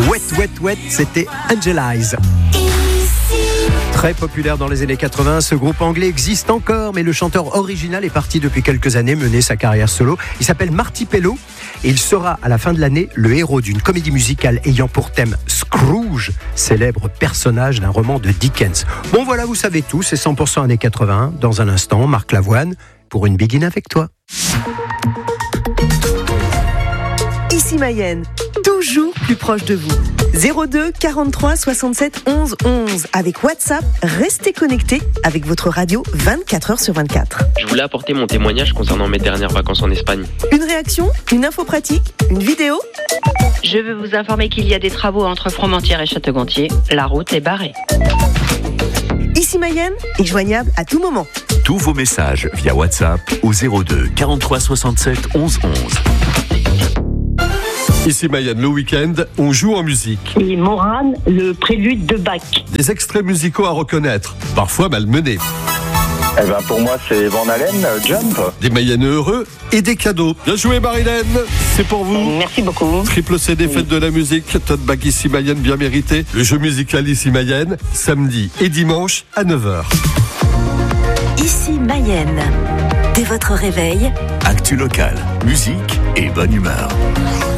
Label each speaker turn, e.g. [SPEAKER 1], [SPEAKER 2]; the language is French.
[SPEAKER 1] Wet, wet, wet, c'était Angel Eyes. Très populaire dans les années 80, ce groupe anglais existe encore, mais le chanteur original est parti depuis quelques années mener sa carrière solo. Il s'appelle Marty Pellow et il sera à la fin de l'année le héros d'une comédie musicale ayant pour thème Scrooge, célèbre personnage d'un roman de Dickens. Bon voilà, vous savez tout, c'est 100% années 80. Dans un instant, Marc Lavoine pour une Begin avec toi.
[SPEAKER 2] Ici Mayenne, toujours plus proche de vous. 02 43 67 11 11. Avec WhatsApp, restez connectés avec votre radio 24 heures sur 24.
[SPEAKER 3] Je voulais apporter mon témoignage concernant mes dernières vacances en Espagne.
[SPEAKER 2] Une réaction, une info pratique, une vidéo.
[SPEAKER 4] Je veux vous informer qu'il y a des travaux entre Fromentieres et Château-Gontier. La route est barrée.
[SPEAKER 2] Ici Mayenne est joignable à tout moment.
[SPEAKER 5] Tous vos messages via WhatsApp au 02 43 67 11 11.
[SPEAKER 6] Ici Mayenne, le week-end, on joue en musique.
[SPEAKER 7] Et Morane, le prélude de Bach.
[SPEAKER 6] Des extraits musicaux à reconnaître, parfois malmenés.
[SPEAKER 8] Eh ben pour moi c'est Van Halen, Jump.
[SPEAKER 6] Des Mayennais heureux et des cadeaux. Bien joué Marilène, c'est pour vous.
[SPEAKER 7] Merci beaucoup.
[SPEAKER 6] Triple CD fête de la musique, tote bag Ici Mayenne bien mérité. Le jeu musical Ici Mayenne, samedi et dimanche à 9h.
[SPEAKER 9] Ici Mayenne. Dès votre réveil,
[SPEAKER 5] Actu locale, musique et bonne humeur.